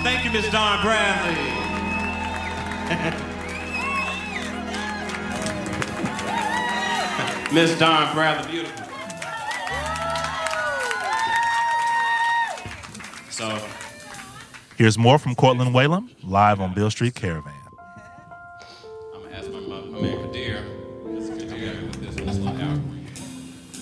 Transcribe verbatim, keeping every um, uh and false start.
Thank you, Miss Dawn Bradley. Miss Dawn Bradley, beautiful. So, here's more from Cortland Whalum, live on Beale Street Caravan. I'm gonna ask my, my, my man Kadir.